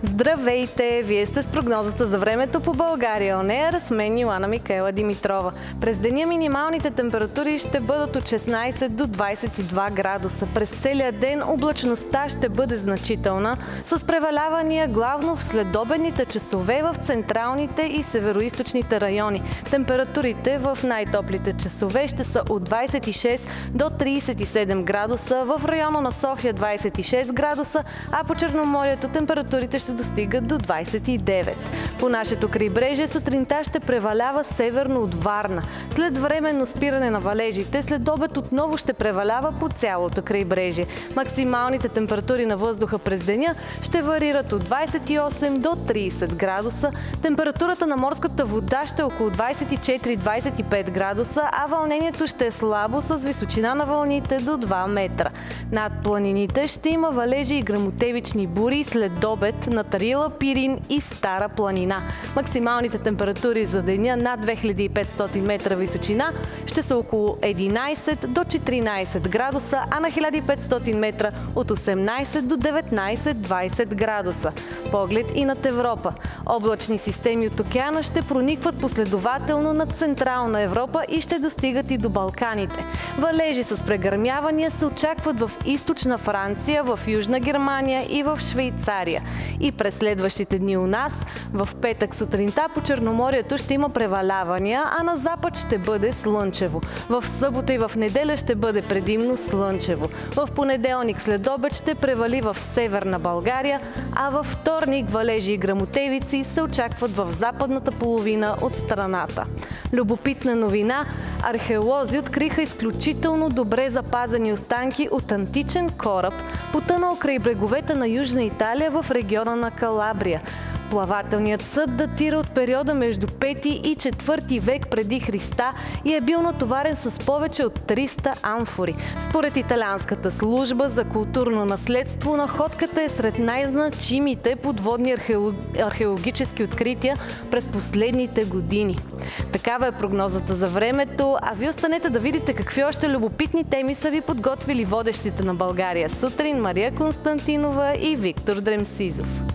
Здравейте! Вие сте с прогнозата за времето по България. Онея размен Йоана Микаела Димитрова. През деня минималните температури ще бъдат от 16 до 22 градуса. През целия ден облачността ще бъде значителна, с превалявания главно в следобедните часове в централните и североизточните райони. Температурите в най-топлите часове ще са от 26 до 37 градуса, в района на София 26 градуса, а по Черноморието температурите ще достигат до 29. По нашето крайбрежие сутринта ще превалява северно от Варна. След временно спиране на валежите, след обед отново ще превалява по цялото крайбрежие. Максималните температури на въздуха през деня ще варират от 28 до 30 градуса. Температурата на морската вода ще е около 24-25 градуса, а вълнението ще е слабо с височина на вълните до 2 метра. Над планините ще има валежи и гръмотевични бури след обед на Тарила, Пирин и Стара планина. Максималните температури за деня над 2500 метра височина ще са около 11 до 14 градуса, а на 1500 метра от 18 до 19-20 градуса. Поглед и над Европа. Облачни системи от океана ще проникват последователно над Централна Европа и ще достигат и до Балканите. Валежи с прегърмявания се очакват в източна Франция, в Южна Германия и в Швейцария. И през следващите дни у нас, в петък сутринта по Черноморието ще има превалявания, а на запад ще бъде слънчево. В събота и в неделя ще бъде предимно слънчево. В понеделник след обед ще превали в северна България, а във вторник валежи и гръмотевици се очакват в западната половина от страната. Любопитна новина: археолози откриха изключително добре запазени останки от античен кораб, потънал край бреговете на Южна Италия в региона на Калабрия. Плавателният съд датира от периода между 5 и 4 век преди Христа и е бил натоварен с повече от 300 амфори. Според италианската служба за културно наследство, находката е сред най-значимите подводни археологически открития през последните години. Такава е прогнозата за времето, а ви останете да видите какви още любопитни теми са ви подготвили водещите на България сутрин Мария Константинова и Виктор Дремсизов.